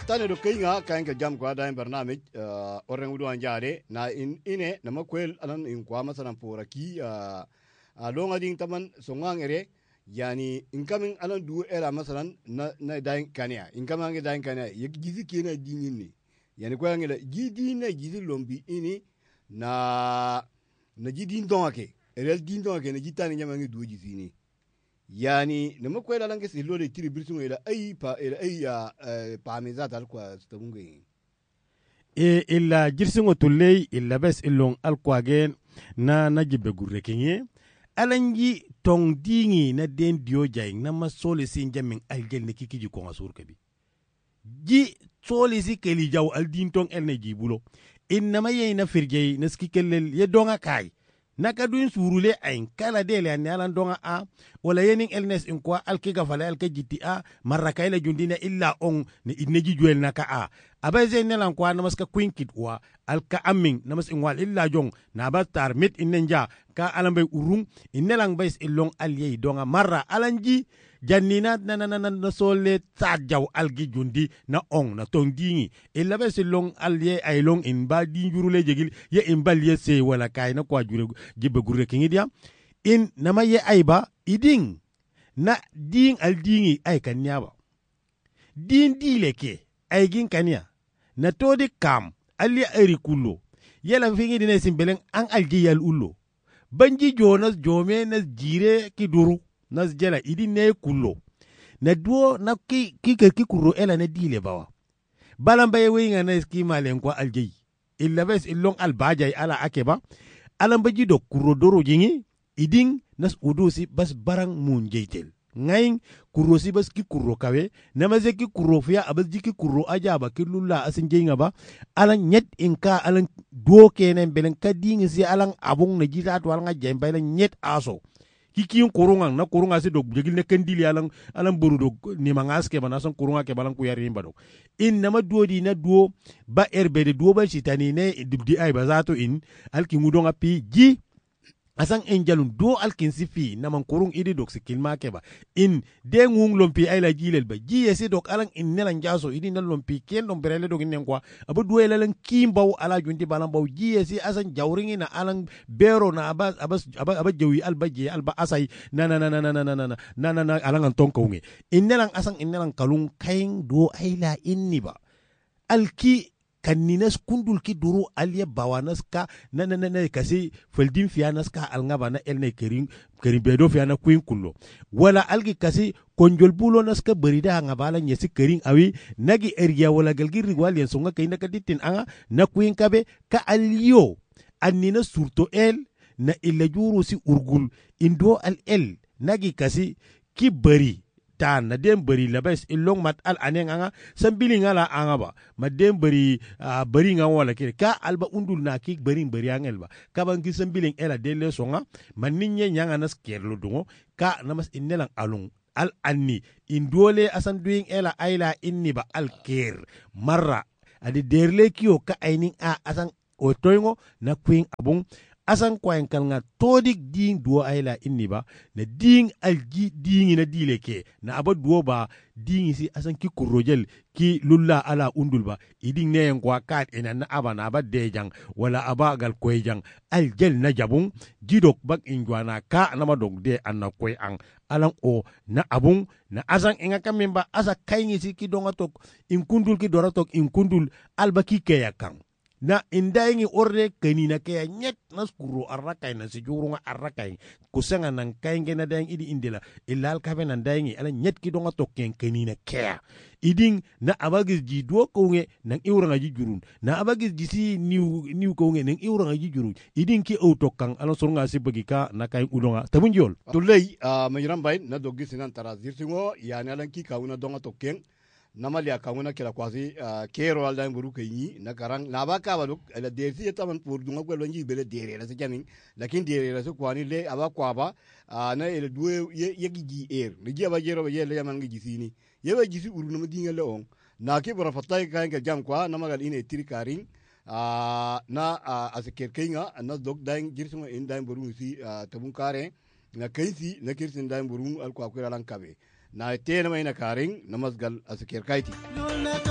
tane do kainga kainga jam kwa da barnamij oren wudu anjare na ine na makwel anan in kwa masalan poraki a longa ding taman songang ere yani incoming anan du era masalan na dain kania incoming dain kania gizi kena dingini yani kwa ngela gidi na gizi lombi ini na jidin donake erel din donake na jitani nyamangi du gizi ni yani na makwel alan ke silo de tiri birsun ila ay pa meza tal kwa stamunge illa jirsingo tulley illa bes illon alquagen na jibe gurre kenye alanji tong dingi na den dio jay na ma sole sin jamin aljel ne kikiji ko ngasur kabi ji sole si keli jaw al din tong el ne jibulo inma yeyna firjey na skikellel ye donga kay naka duin surule ain kala dele an yalan donga a wala yenin elnes in kwa alkiga fala alka jiti a maraka ila jundina illa on ne idneji juel naka a abaze nelan kwa namaska kwinkit wa alka amin namas in wal illa jong na batar mit innenja ka alambay urung innelang bais illong alye donga marra alanji jannina na sole tajaw algi jundi na on na tongdingi illa bes illong alye aylong in ba di jurule jegil ye in balye se wala kay na kwa jure jibbe gurre kingi dia in nama ye ayba iding na ding al dingi ay kanyaba din dileke ay gin kanya na todi kam ali ari kullo yela fingi dine simbelen an algi yal ullo banji jonas jome na jire ki duru nas jela idi ne kullo na duo na ki kurro ela na dile bawa balamba ye winga na skima len ko algi illa bes illong albajay ala akeba alambaji do kurro doro jingi iding nas udusi bas barang mun jeytel ngayin kurro si bas ki kurro kawe namaze ki kurro fiya abas jiki kurro ajaba ki lulla asin jeyinga ba alan nyet inka alan do kenen belen kadingi si alan abung na jita to alan jemba alan nyet aso kikin kurungan na kurunga si do jegil ne kendili alan buru do ni mangaske bana son kurunga ke balan ku yari mbado in nama duodi na duo ba erbede duo ba sitani ne dubdi ay bazato in alki ngudonga pi ji asan enjalun do alkin sifi naman kurung idi dok sikilma keba in de ngung lompi ay la jilel ba ji yesi dok alan in nelan jaso idi nan lompi ken dom berele dok inen kwa abu duwe lalan kimbaw ala junti balan baw ji yesi asan jawringi na alan bero na abas jawi albaje alba asay na alan tonko ngi in nelan asan in nelan kalung kaing do ay la inni ba alki kanninas kundul ki duru aliya bawanas ka na kasi feldin fianas ka alngaba na elne kerin bedo fiana queen kullo wala algi kasi konjol bulo nas ka berida ngabala nyesi kerin awi nagi area wala galgi rigwal yen songa kayna ka ditin anga na queen kabe ka aliyo annina surto el na illa juru si urgul indo al el nagi kasi ki beri tan na dem beri labes ilong mat al aneng anga sambili ngala anga ba madem beri beri nga wala kire ka alba undul na ki beri angel ba ka bangi sambili ela dele songa maninye nyanga nas kerlo dungo ka namas innelang alung al anni indole asan doing ela aila inni ba al ker marra adi derle kiyo ka ainin a asan otoyngo na queen abung asan kwain kalnga todik ding duo ayla inni ba na ding alji dingi na dileke na aba duo ba dingi si asan ki kurojel ki lulla ala undul ba iding ne kwa kat ina na aba na aba dejang wala aba gal koyjang aljel na jabung jidok bak injwana ka na madog de anna koy ang alang o na abung na asan inga kamemba asa kayngi si ki donga tok in kundul ki doratok in kundul alba ki kayakang na indaingi orde kanina kaya nyet nas kuro arrakay na si jurunga arrakay kusanga nang kainge na daing idi indila ilal kabe nan daingi ala nyet ki donga tokken kanina kaya iding na abagis ji duo konge nang iuranga ji jurun na abagis ji si niw konge nang iuranga ji jurun iding ki autokang ala surunga si bagika na kain ulonga tabunjol tulay majiram bayin na doggi sinan tarazir singo yani alan ki kauna donga tokken namali akanguna kila kwasi kero alda nguru kayni na karang nabaka baluk la dersi taman pour dunga ko lonji bele dere la jamin lakin dere la kwani le aba kwaba na ele duwe yegi ni jaba jero be le yaman ngi sini yeba jisi uru no dinga le on na ke bora fatay ka nga jam kwa na magal ine tirikaring na aseker kinga na dog daing jirsunga in daing boru si tabun kare na kaisi na kirsin daing boru al kwa kwira lan kabe na tena mai na karing na masgal aseker kaiti